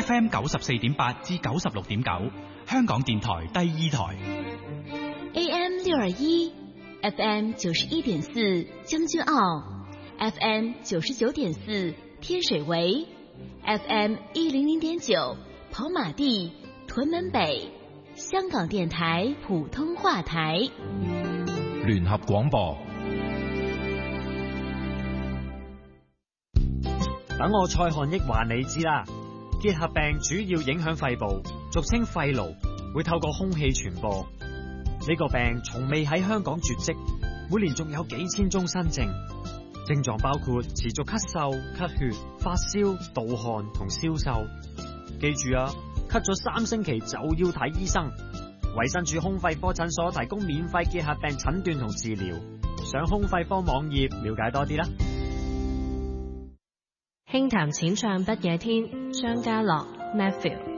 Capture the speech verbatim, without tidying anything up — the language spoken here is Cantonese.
F M 九十四點八至九十六點九，香港電台第二台。 A M 六二一，F M 九十一點四將軍澳 ，F M 九十九點四天水圍 ，F M 一零零點九跑馬地、屯門北，香港電台普通話台。 聯合廣播。 等我蔡漢益話你知啦，結核病主要影響肺部，俗稱肺癆，會透過空氣傳播。呢個病從未喺香港絕跡，每年仲有幾千宗新症，症狀包括持續咳嗽、咳血、發燒、盜汗同消瘦。記住啊，咳咗三星期就要睇醫生。衛生署胸肺科診所提供免費結核病診斷同治療，上胸肺科網頁了解多啲啦。 輕談淺唱不夜天，張家樂 Matthew。